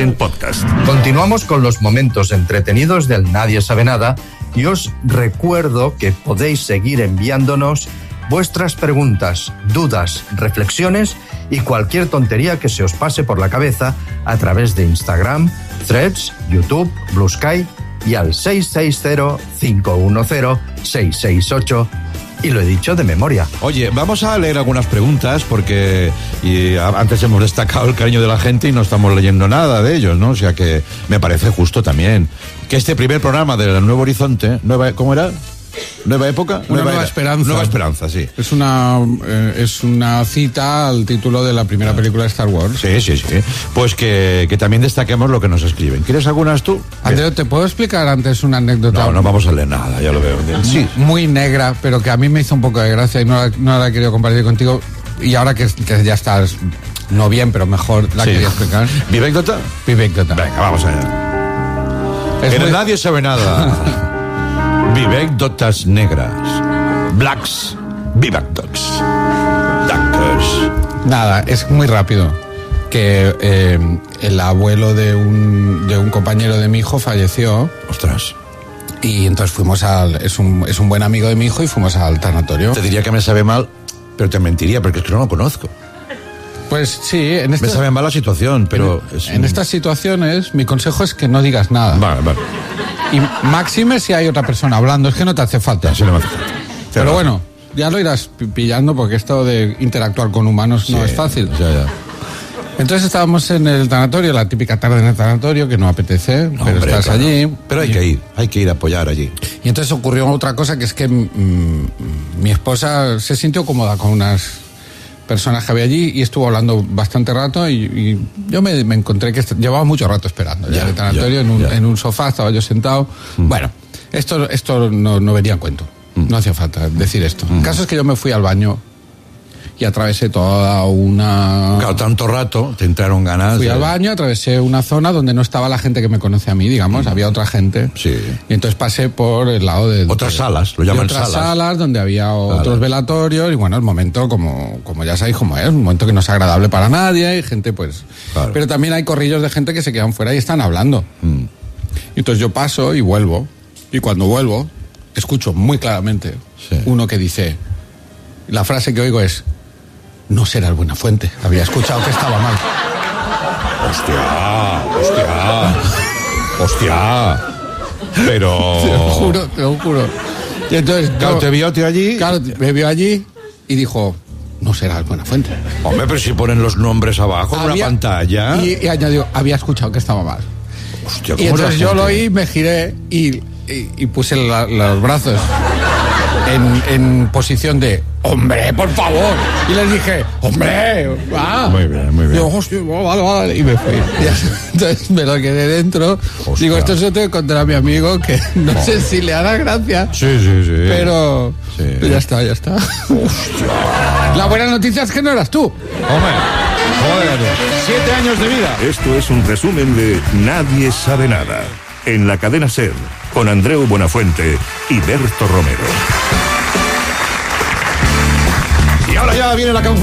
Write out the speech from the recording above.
en podcast. Continuamos con los momentos entretenidos del Nadie Sabe Nada y os recuerdo que podéis seguir enviándonos vuestras preguntas, dudas, reflexiones y cualquier tontería que se os pase por la cabeza a través de Instagram, Threads, YouTube, Blue Sky y al 660-510-668. Y lo he dicho de memoria. Oye, vamos a leer algunas preguntas porque antes hemos destacado el cariño de la gente y no estamos leyendo nada de ellos, ¿no? O sea que me parece justo también que este primer programa del Nuevo Horizonte, ¿cómo era? ¿Nueva época? Nueva esperanza. Nueva esperanza, sí. Es una cita al título de la primera película de Star Wars. Sí. Pues que también destaquemos lo que nos escriben. ¿Quieres algunas tú? Andreu, ¿te puedo explicar antes una anécdota? No vamos a leer nada, ya lo veo. Sí. Muy negra, pero que a mí me hizo un poco de gracia y no la he querido compartir contigo. Y ahora que ya estás, no bien, pero mejor la quería explicar. ¿Vivecdota? Vivecdota. Venga, vamos allá. Nadie sabe nada. Vivecdotas negras. Blacks. Vivecdots. Duckers. Nada, es muy rápido. Que el abuelo de un compañero de mi hijo falleció. Ostras. Y entonces fuimos es un buen amigo de mi hijo y fuimos al tanatorio. Te diría que me sabe mal, pero te mentiría porque es que no lo conozco. Pues sí, me sabe mal la situación, pero... En estas situaciones, mi consejo es que no digas nada. Vale. Y máxime si hay otra persona hablando, es que no te hace falta. Sí, no me hace falta. Pero bueno, ya lo irás pillando porque esto de interactuar con humanos no es fácil. Ya. Entonces estábamos en el tanatorio, la típica tarde en el tanatorio, que no apetece, pero estás allí. Pero hay que ir a apoyar allí. Y entonces ocurrió otra cosa, que es que mi esposa se sintió cómoda con unas personas que había allí y estuvo hablando bastante rato y yo me encontré que llevaba mucho rato esperando ya en el tanatorio, en un sofá, estaba yo sentado. Bueno, esto no venía en cuento, no hacía falta decir esto. El caso es que yo me fui al baño y atravesé toda una... Claro, tanto rato, te entraron ganas. Fui al baño, atravesé una zona donde no estaba la gente que me conoce a mí, digamos, había otra gente. Sí. Y entonces pasé por el lado de... Otras salas, lo llaman otras salas. salas donde había otros velatorios y bueno, el momento, como ya sabéis cómo es, un momento que no es agradable para nadie, hay gente pues... Claro. Pero también hay corrillos de gente que se quedan fuera y están hablando. Y entonces yo paso y vuelvo, y cuando vuelvo, escucho muy claramente uno que dice... La frase que oigo es... No será el Buenafuente. Había escuchado que estaba mal. Hostia. Pero... Te lo juro. Y entonces... Claro, te vio allí. Claro, me vio allí y dijo... No será el Buenafuente. Hombre, pero si ponen los nombres abajo en una pantalla... Y añadió, había escuchado que estaba mal. Hostia, y entonces yo lo oí, me giré y puse los brazos en posición de... ¡Hombre, por favor! Y les dije, ¡hombre! ¡Ah! Muy bien. Y digo, hostia, vale. Y me fui. Entonces me lo quedé dentro. Hostia. Digo, esto se lo tengo que contar a mi amigo, que no sé si le hará gracia. Sí. Pero ya está. Hostia. La buena noticia es que no eras tú. Hombre, joder, 7 años de vida. Esto es un resumen de Nadie Sabe Nada, en la cadena SER, con Andreu Buenafuente y Berto Romero. Y ahora ya viene la canción.